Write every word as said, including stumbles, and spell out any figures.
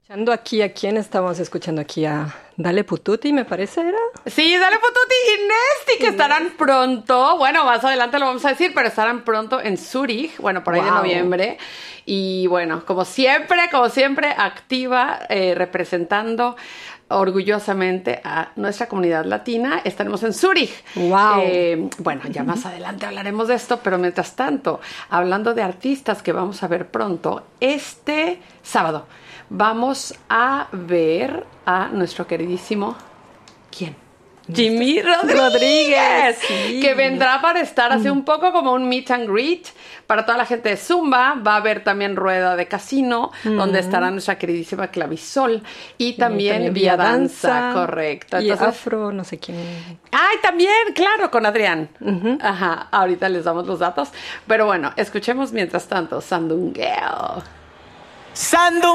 Escuchando aquí, ¿a quién estamos escuchando aquí? A Dale Pututi, me parece, ¿era? Sí, Dale Pututi y Nesty, que estarán pronto, bueno, más adelante lo vamos a decir, pero estarán pronto en Zúrich, bueno, por ahí wow. de noviembre. Y bueno, como siempre, como siempre, activa, eh, representando orgullosamente a nuestra comunidad latina. Estaremos en Zúrich. Wow. Eh, bueno, ya más adelante hablaremos de esto, pero mientras tanto, hablando de artistas que vamos a ver pronto, este sábado vamos a ver a nuestro queridísimo... ¿Quién? Jimmy Rodríguez, Rodríguez sí. que vendrá para estar así un poco como un meet and greet para toda la gente de Zumba. Va a haber también rueda de casino, mm. donde estará nuestra queridísima Clavisol y sí, también, también Vía Danza, danza, correcto. Y Entonces, Afro, no sé quién. Ay, también, claro, con Adrián. Uh-huh. Ajá, ahorita les damos los datos. Pero bueno, escuchemos mientras tanto Sandungueo. Sandungueo.